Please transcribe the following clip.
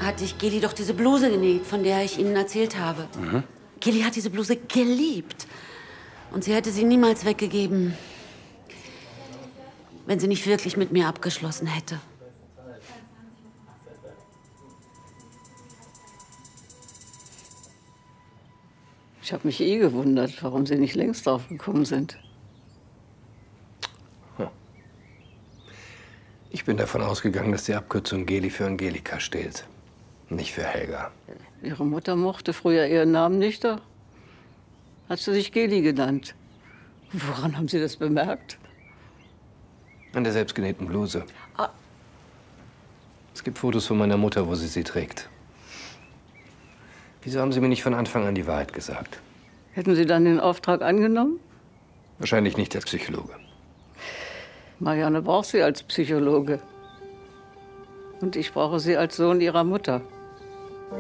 hatte ich Geli doch diese Bluse genäht, von der ich Ihnen erzählt habe. Mhm. Geli hat diese Bluse geliebt. Und sie hätte sie niemals weggegeben, wenn sie nicht wirklich mit mir abgeschlossen hätte. Ich habe mich gewundert, warum Sie nicht längst drauf gekommen sind. Ich bin davon ausgegangen, dass die Abkürzung Geli für Angelika steht, nicht für Helga. Ihre Mutter mochte früher ihren Namen nicht, da hat sie sich Geli genannt. Woran haben Sie das bemerkt? An der selbstgenähten Bluse. Es gibt Fotos von meiner Mutter, wo sie trägt. Wieso haben Sie mir nicht von Anfang an die Wahrheit gesagt? Hätten Sie dann den Auftrag angenommen? Wahrscheinlich nicht als Psychologe. Marianne braucht Sie als Psychologe. Und ich brauche Sie als Sohn Ihrer Mutter.